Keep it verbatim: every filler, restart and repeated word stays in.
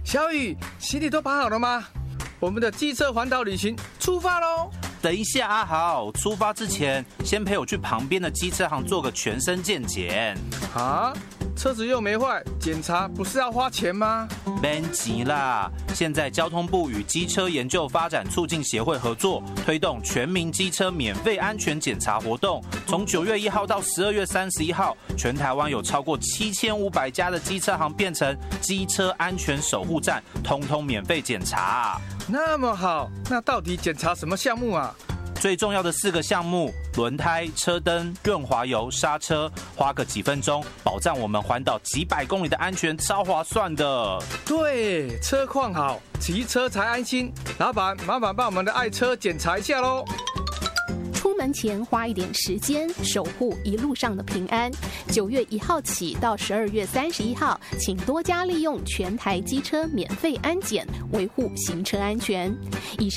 小雨，行李都绑好了吗？我们的机车环岛旅行出发喽！ 等一下，阿豪，出发之前先陪我去旁边的机车行做个全身健检。 啊？车子又没坏，检查不是要花钱吗？ 别急啦，现在交通部与机车研究发展促进协会合作，推动全民机车免费安全检查活动。从九月一号到十二月三十一号，全台湾有超过七千五百家的机车行变成机车安全守护站，通通免费检查。 那么好，那到底检查什么项目啊？ 最重要的四个项目：轮胎、车灯、润滑油、刹车，花个几分钟，保障我们环岛几百公里的安全，超划算的。 对，车况好，骑车才安心。老板，麻烦帮我们的爱车检查一下喽。 出门前花一点时间，守护一路上的平安。九月一号起到十二月三十一号，请多加利用全台机车免费安检，维护行车安全。以上。